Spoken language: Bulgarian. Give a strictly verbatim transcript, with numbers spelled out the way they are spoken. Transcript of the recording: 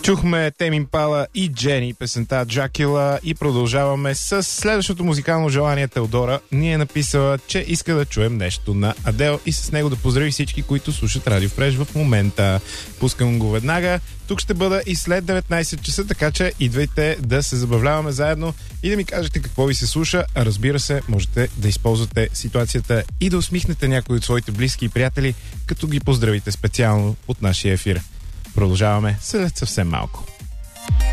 Чухме Теми Импала и Джени, песента Джакила, и продължаваме с следващото музикално желание. Теодора ни е написала, че иска да чуем нещо на Адел и с него да поздрави всички, които слушат Радио Фреш в момента. Пускам го веднага. Тук ще бъда и след деветнайсет часа, така че идвайте да се забавляваме заедно и да ми кажете какво ви се слуша. А разбира се, можете да използвате ситуацията и да усмихнете някои от своите близки и приятели, като ги поздравите специално от нашия ефир. Продължаваме след съвсем малко.